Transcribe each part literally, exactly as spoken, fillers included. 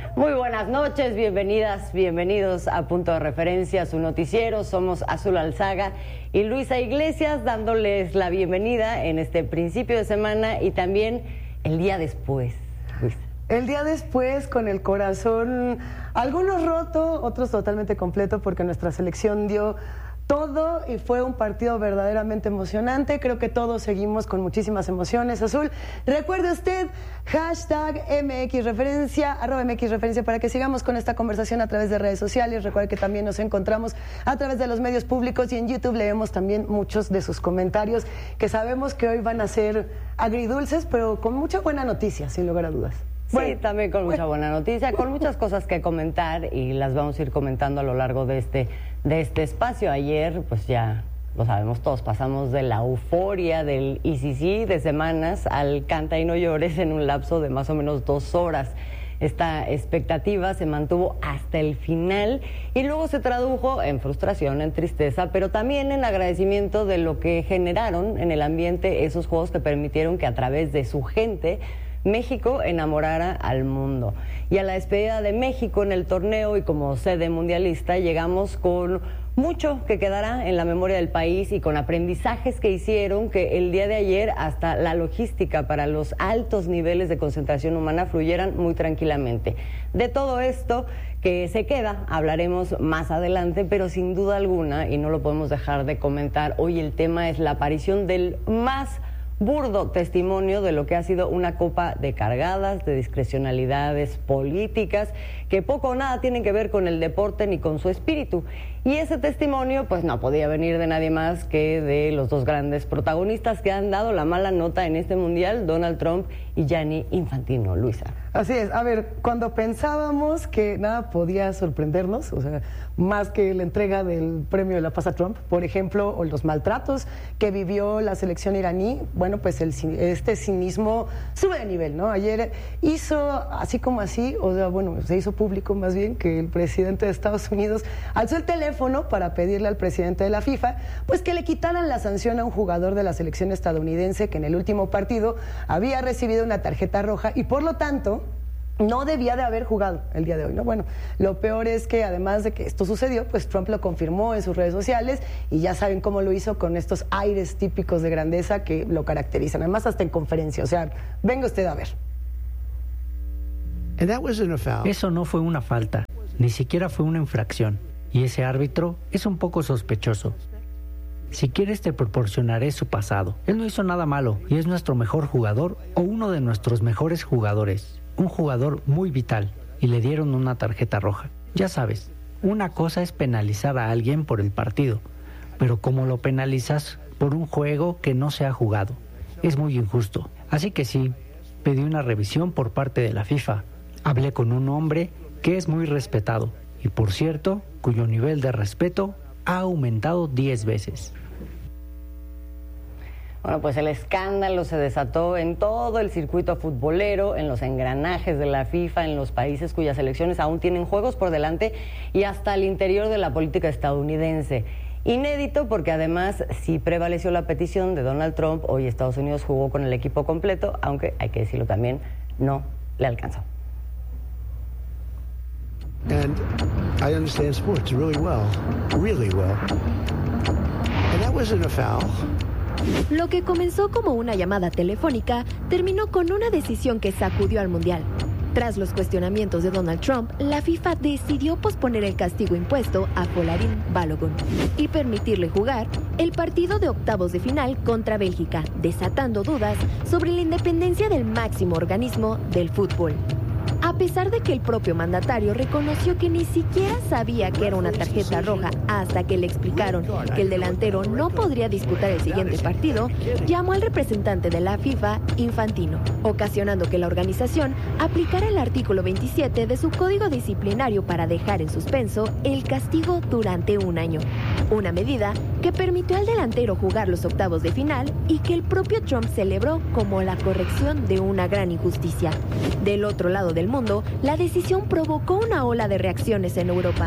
Muy buenas noches, bienvenidas, bienvenidos a Punto de Referencia, su noticiero. Somos Azul Alzaga y Luisa Iglesias, dándoles la bienvenida en este principio de semana y también el día después, Luisa. El día después, con el corazón, algunos roto, otros totalmente completo, porque nuestra selección dio todo y fue un partido verdaderamente emocionante. Creo que todos seguimos con muchísimas emociones. Azul, recuerde usted, hashtag M X Referencia, arroba M X Referencia, para que sigamos con esta conversación a través de redes sociales. Recuerde que también nos encontramos a través de los medios públicos y en YouTube leemos también muchos de sus comentarios, que sabemos que hoy van a ser agridulces, pero con mucha buena noticia, sin lugar a dudas. Sí, bueno, también con mucha buena noticia, con muchas cosas que comentar y las vamos a ir comentando a lo largo de este, de este espacio. Ayer, pues ya lo sabemos todos, pasamos de la euforia del I C C de semanas al canta y no llores en un lapso de más o menos dos horas. Esta expectativa se mantuvo hasta el final y luego se tradujo en frustración, en tristeza, pero también en agradecimiento de lo que generaron en el ambiente esos juegos que permitieron que a través de su gente México enamorara al mundo. Y a la despedida de México en el torneo y como sede mundialista llegamos con mucho que quedará en la memoria del país y con aprendizajes que hicieron que el día de ayer hasta la logística para los altos niveles de concentración humana fluyeran muy tranquilamente. De todo esto que se queda hablaremos más adelante, pero sin duda alguna, y no lo podemos dejar de comentar, hoy el tema es la aparición del más burdo testimonio de lo que ha sido una copa de cargadas, de discrecionalidades políticas, que poco o nada tienen que ver con el deporte ni con su espíritu. Y ese testimonio pues no podía venir de nadie más que de los dos grandes protagonistas que han dado la mala nota en este mundial, Donald Trump y Gianni Infantino. Luisa. Así es, a ver, cuando pensábamos que nada podía sorprendernos, o sea, más que la entrega del premio de la paz a Trump, por ejemplo, o los maltratos que vivió la selección iraní, bueno, pues el, este cinismo sube de nivel, ¿no? Ayer hizo, así como así, o sea, bueno, se hizo público más bien que el presidente de Estados Unidos alzó el teléfono para pedirle al presidente de la FIFA, pues que le quitaran la sanción a un jugador de la selección estadounidense que en el último partido había recibido una tarjeta roja y por lo tanto no debía de haber jugado el día de hoy, ¿no? Bueno, lo peor es que además de que esto sucedió, pues Trump lo confirmó en sus redes sociales y ya saben cómo lo hizo con estos aires típicos de grandeza que lo caracterizan, además hasta en conferencia, o sea, venga usted a ver. Eso no fue una falta, ni siquiera fue una infracción, y ese árbitro es un poco sospechoso. Si quieres te proporcionaré su pasado. Él no hizo nada malo y es nuestro mejor jugador o uno de nuestros mejores jugadores. Un jugador muy vital y le dieron una tarjeta roja. Ya sabes, una cosa es penalizar a alguien por el partido, pero como lo penalizas por un juego que no se ha jugado, es muy injusto. Así que sí, pedí una revisión por parte de la FIFA. Hablé con un hombre que es muy respetado y, por cierto, cuyo nivel de respeto ha aumentado diez veces. Bueno, pues el escándalo se desató en todo el circuito futbolero, en los engranajes de la FIFA, en los países cuyas selecciones aún tienen juegos por delante y hasta el interior de la política estadounidense. Inédito porque además sí prevaleció la petición de Donald Trump. Hoy Estados Unidos jugó con el equipo completo, aunque hay que decirlo también, no le alcanzó. And I understand sports really well, really well. And that wasn't a foul. Lo que comenzó como una llamada telefónica terminó con una decisión que sacudió al Mundial. Tras los cuestionamientos de Donald Trump, la FIFA decidió posponer el castigo impuesto a Folarin Balogun y permitirle jugar el partido de octavos de final contra Bélgica, desatando dudas sobre la independencia del máximo organismo del fútbol. A pesar de que el propio mandatario reconoció que ni siquiera sabía que era una tarjeta roja hasta que le explicaron que el delantero no podría disputar el siguiente partido, llamó al representante de la FIFA, Infantino, ocasionando que la organización aplicara el artículo veintisiete de su código disciplinario para dejar en suspenso el castigo durante un año. Una medida que permitió al delantero jugar los octavos de final y que el propio Trump celebró como la corrección de una gran injusticia. Del otro lado del mundo, la decisión provocó una ola de reacciones en Europa.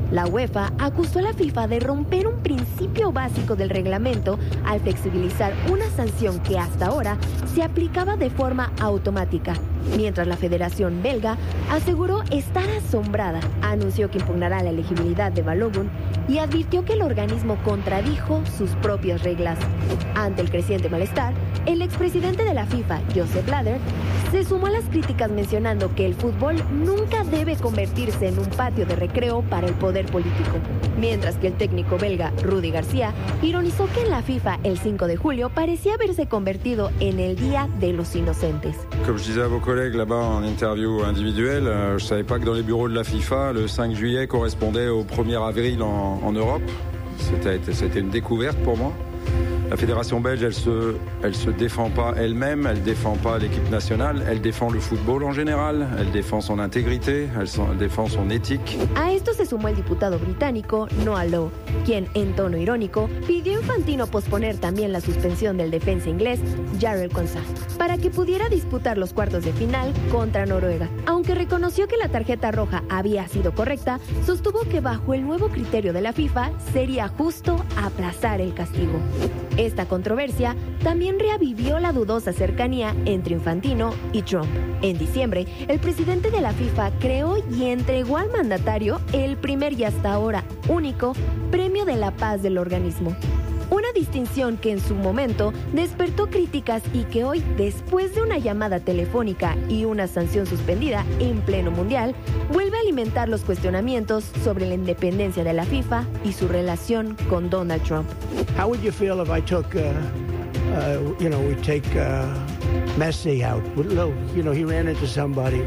La UEFA acusó a la FIFA de romper un principio básico del reglamento al flexibilizar una sanción que hasta ahora se aplicaba de forma automática, mientras la Federación Belga aseguró estar asombrada, anunció que impugnará la elegibilidad de Balogun y advirtió que el organismo contradijo sus propias reglas. Ante el creciente malestar, el expresidente de la FIFA, Joseph Blatter, se sumó a las críticas mencionando que el fútbol nunca debe convertirse en un patio de recreo para el poder político, mientras que el técnico belga Rudy García ironizó que en la FIFA el cinco de julio parecía haberse convertido en el Día de los Inocentes. Comme je disais à vos collègues là-bas en interview individuelle, euh, je savais pas que dans les bureaux de la FIFA, le cinq juillet correspondait au premier avril en, en Europe. C'était, c'était une découverte pour moi. La fédération belge, elle se, elle se défend pas elle-même, elle défend pas l'équipe nationale, elle défend le football en général, elle défend son intégrité, elle, elle défend son éthique. A esto se sumó el diputado británico Noah Lowe, quien, en tono irónico, pidió a Infantino posponer también la suspensión del defensa inglés Jarell Quansah para que pudiera disputar los cuartos de final contra Noruega. Aunque reconoció que la tarjeta roja había sido correcta, sostuvo que bajo el nuevo criterio de la FIFA sería justo aplazar el castigo. Esta controversia también reavivió la dudosa cercanía entre Infantino y Trump. En diciembre, el presidente de la FIFA creó y entregó al mandatario el primer y hasta ahora único Premio de la Paz del organismo. Una distinción que en su momento despertó críticas y que hoy, después de una llamada telefónica y una sanción suspendida en pleno mundial, vuelve a alimentar los cuestionamientos sobre la independencia de la FIFA y su relación con Donald Trump. How would you feel if I took, uh, uh, you know, we take uh, Messi out? You know, he ran into somebody.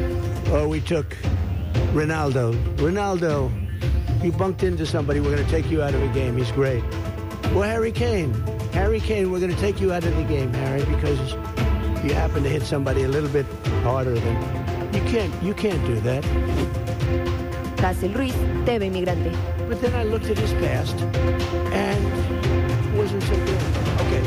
Or we took Ronaldo. Ronaldo, he bumped into somebody. We're going to take you out of the game. He's great. Or Harry Kane. Harry Kane, we're going to take you out of the game, Harry, because you happen to hit somebody a little bit harder than... You can't, you can't do that. Hazel Ruiz, T V Migrante. But then I looked at his past, and it wasn't so good. Okay.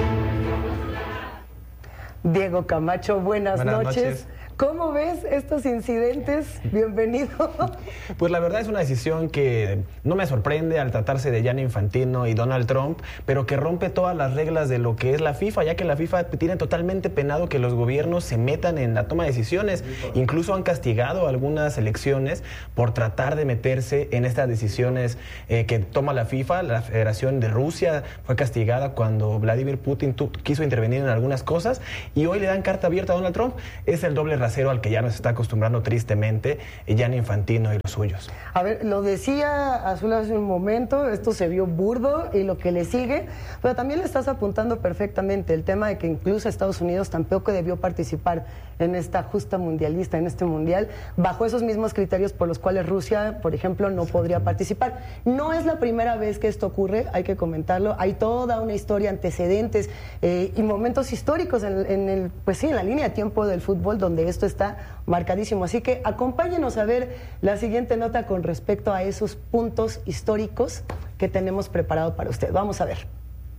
Diego Camacho, buenas, buenas noches. noches. ¿Cómo ves estos incidentes? Bienvenido. Pues la verdad es una decisión que no me sorprende al tratarse de Gianni Infantino y Donald Trump, pero que rompe todas las reglas de lo que es la FIFA, ya que la FIFA tiene totalmente penado que los gobiernos se metan en la toma de decisiones. Incluso han castigado a algunas elecciones por tratar de meterse en estas decisiones eh, que toma la FIFA. La Federación de Rusia fue castigada cuando Vladimir Putin quiso intervenir en algunas cosas y hoy le dan carta abierta a Donald Trump. Es el doble rasero al que ya nos está acostumbrando tristemente Gianni Infantino y los suyos. A ver, lo decía Azul hace un momento, esto se vio burdo y lo que le sigue, pero también le estás apuntando perfectamente el tema de que incluso Estados Unidos tampoco debió participar en esta justa mundialista, en este mundial, bajo esos mismos criterios por los cuales Rusia, por ejemplo, no podría participar. No es la primera vez que esto ocurre, hay que comentarlo, hay toda una historia, antecedentes eh, y momentos históricos en, en el, pues sí, en la línea de tiempo del fútbol donde esto está marcadísimo. Así que acompáñenos a ver la siguiente nota con respecto a esos puntos históricos que tenemos preparado para usted. Vamos a ver.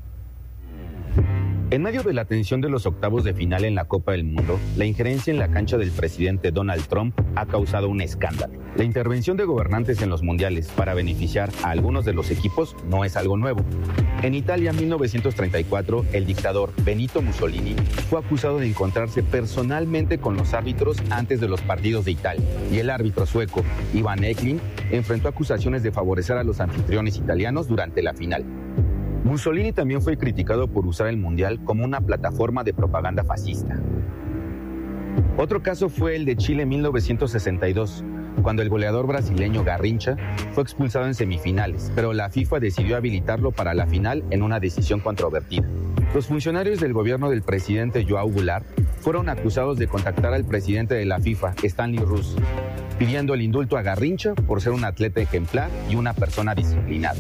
En medio de la tensión de los octavos de final en la Copa del Mundo, la injerencia en la cancha del presidente Donald Trump ha causado un escándalo. La intervención de gobernantes en los mundiales para beneficiar a algunos de los equipos no es algo nuevo. En Italia, en mil novecientos treinta y cuatro, el dictador Benito Mussolini fue acusado de encontrarse personalmente con los árbitros antes de los partidos de Italia. Y el árbitro sueco, Ivan Eklund, enfrentó acusaciones de favorecer a los anfitriones italianos durante la final. Mussolini también fue criticado por usar el Mundial como una plataforma de propaganda fascista. Otro caso fue el de Chile en mil novecientos sesenta y dos, cuando el goleador brasileño Garrincha fue expulsado en semifinales, pero la FIFA decidió habilitarlo para la final en una decisión controvertida. Los funcionarios del gobierno del presidente João Goulart fueron acusados de contactar al presidente de la FIFA, Stanley Rous, pidiendo el indulto a Garrincha por ser un atleta ejemplar y una persona disciplinada.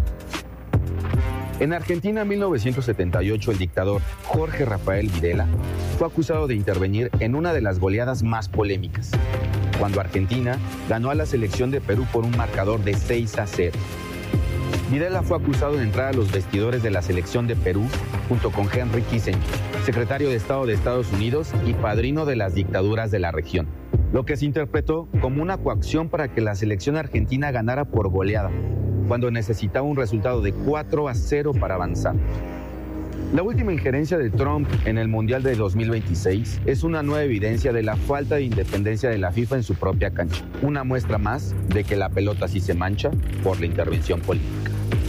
En Argentina, en mil novecientos setenta y ocho, el dictador Jorge Rafael Videla fue acusado de intervenir en una de las goleadas más polémicas, cuando Argentina ganó a la selección de Perú por un marcador de seis a cero. Videla fue acusado de entrar a los vestidores de la selección de Perú junto con Henry Kissinger, secretario de Estado de Estados Unidos y padrino de las dictaduras de la región. lo que se interpretó como una coacción para que la selección argentina ganara por goleada, cuando necesitaba un resultado de cuatro a cero para avanzar. La última injerencia de Trump en el Mundial de dos mil veintiséis es una nueva evidencia de la falta de independencia de la FIFA en su propia cancha. Una muestra más de que la pelota sí se mancha por la intervención política.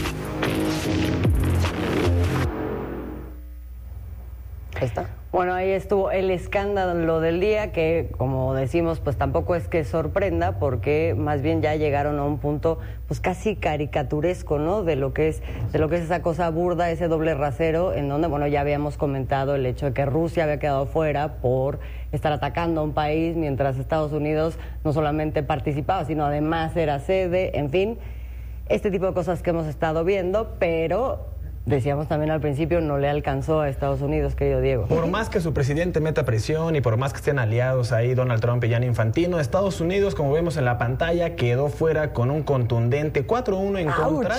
Ahí está. Bueno, ahí estuvo el escándalo del día, que como decimos, pues tampoco es que sorprenda, porque más bien ya llegaron a un punto pues casi caricaturesco, ¿no? De lo que es, de lo que es esa cosa burda, ese doble rasero, en donde, bueno, ya habíamos comentado el hecho de que Rusia había quedado fuera por estar atacando a un país, mientras Estados Unidos no solamente participaba, sino además era sede, en fin, este tipo de cosas que hemos estado viendo, pero decíamos también al principio, no le alcanzó a Estados Unidos, querido Diego. Por más que su presidente meta presión y por más que estén aliados ahí Donald Trump y Gianni Infantino, Estados Unidos, como vemos en la pantalla, quedó fuera con un contundente cuatro uno en contra.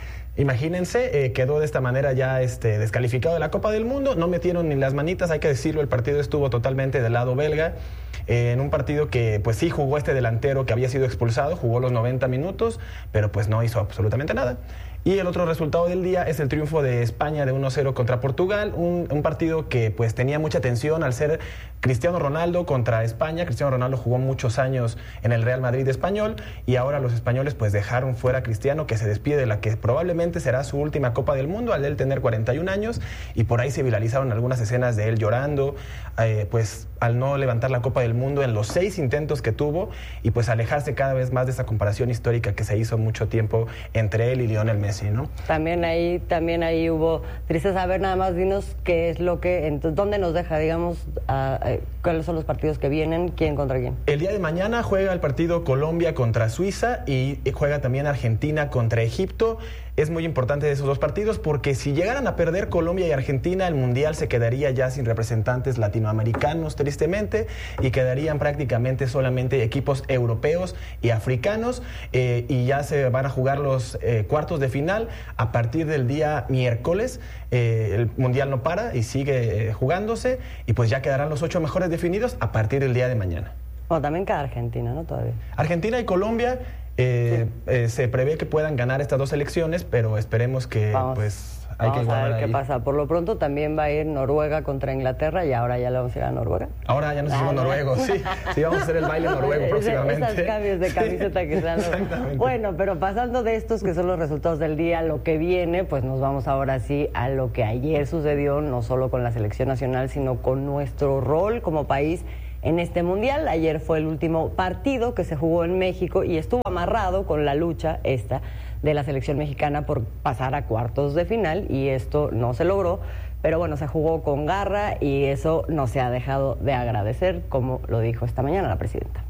Imagínense, eh, quedó de esta manera ya este, descalificado de la Copa del Mundo, no metieron ni las manitas, hay que decirlo, el partido estuvo totalmente del lado belga, eh, en un partido que pues sí jugó este delantero que había sido expulsado, jugó los noventa minutos, pero pues no hizo absolutamente nada. Y el otro resultado del día es el triunfo de España de uno a cero contra Portugal, un, un partido que pues tenía mucha tensión al ser Cristiano Ronaldo contra España. Cristiano Ronaldo jugó muchos años en el Real Madrid español y ahora los españoles pues dejaron fuera a Cristiano, que se despide de la que probablemente será su última Copa del Mundo al él tener cuarenta y un años, y por ahí se viralizaron algunas escenas de él llorando, eh, pues al no levantar la Copa del Mundo en los seis intentos que tuvo y pues alejarse cada vez más de esa comparación histórica que se hizo mucho tiempo entre él y Lionel Messi, ¿no? También ahí, también ahí hubo tristeza. A ver, nada más dinos qué es lo que, entonces, ¿dónde nos deja, digamos, a, a, cuáles son los partidos que vienen, quién contra quién? El día de mañana juega el partido Colombia contra Suiza y juega también Argentina contra Egipto. Es muy importante de esos dos partidos porque si llegaran a perder Colombia y Argentina, el Mundial se quedaría ya sin representantes latinoamericanos, tristemente, y quedarían prácticamente solamente equipos europeos y africanos, eh, y ya se van a jugar los eh, cuartos de final a partir del día miércoles. Eh, el Mundial no para y sigue eh, jugándose, y pues ya quedarán los ocho mejores definidos a partir del día de mañana. Bueno, también queda Argentina, ¿no? Todavía. Argentina y Colombia eh, sí. eh, se prevé que puedan ganar estas dos elecciones, pero esperemos que vamos, pues hay vamos que a ver ahí. qué pasa. Por lo pronto también va a ir Noruega contra Inglaterra y ahora ya le vamos a ir a Noruega. Ahora ya nos hicimos ah, noruegos, sí. Sí, vamos a hacer el baile noruego próximamente. Esos cambios de camiseta sí, que sean. Exactamente. Bueno, pero pasando de estos que son los resultados del día, lo que viene, pues nos vamos ahora sí a lo que ayer sucedió, no solo con la selección nacional, sino con nuestro rol como país en este Mundial. Ayer fue el último partido que se jugó en México y estuvo amarrado con la lucha esta de la selección mexicana por pasar a cuartos de final, y esto no se logró, pero bueno, se jugó con garra y eso no se ha dejado de agradecer, como lo dijo esta mañana la presidenta.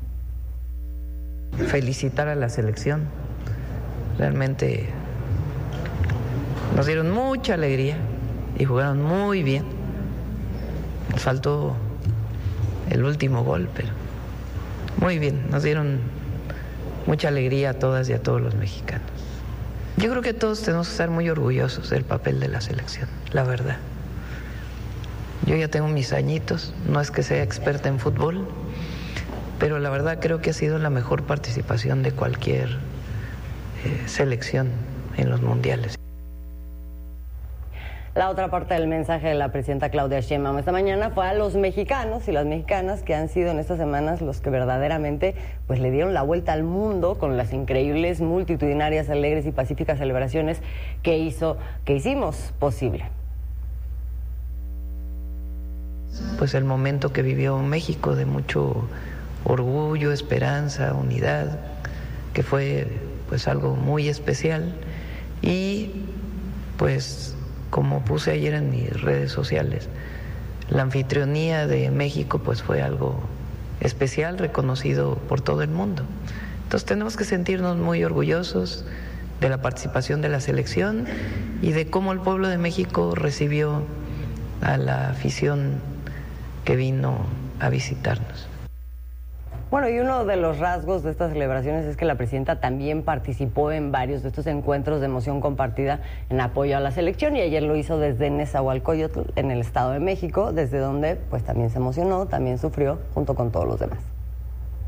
Felicitar a la selección, realmente nos dieron mucha alegría y jugaron muy bien. Nos faltó el último gol, pero muy bien, nos dieron mucha alegría a todas y a todos los mexicanos. Yo creo que todos tenemos que estar muy orgullosos del papel de la selección, la verdad. Yo ya tengo mis añitos, no es que sea experta en fútbol, pero la verdad creo que ha sido la mejor participación de cualquier eh, selección en los mundiales. La otra parte del mensaje de la presidenta Claudia Sheinbaum esta mañana fue a los mexicanos y las mexicanas que han sido en estas semanas los que verdaderamente pues le dieron la vuelta al mundo con las increíbles, multitudinarias, alegres y pacíficas celebraciones que hizo, que hicimos posible. Pues el momento que vivió México de mucho orgullo, esperanza, unidad, que fue pues algo muy especial, y pues como puse ayer en mis redes sociales, la anfitrionía de México pues fue algo especial, reconocido por todo el mundo. Entonces tenemos que sentirnos muy orgullosos de la participación de la selección y de cómo el pueblo de México recibió a la afición que vino a visitarnos. Bueno, y uno de los rasgos de estas celebraciones es que la presidenta también participó en varios de estos encuentros de emoción compartida en apoyo a la selección, y ayer lo hizo desde Nezahualcóyotl, en el Estado de México, desde donde pues también se emocionó, también sufrió, junto con todos los demás.